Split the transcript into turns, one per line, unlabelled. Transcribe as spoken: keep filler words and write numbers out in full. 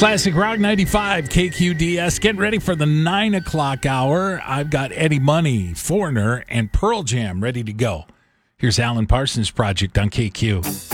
Classic Rock ninety-five, K Q D S. Getting ready for the nine o'clock hour. I've got Eddie Money, Foreigner, and Pearl Jam ready to go. Here's Alan Parsons Project on K Q.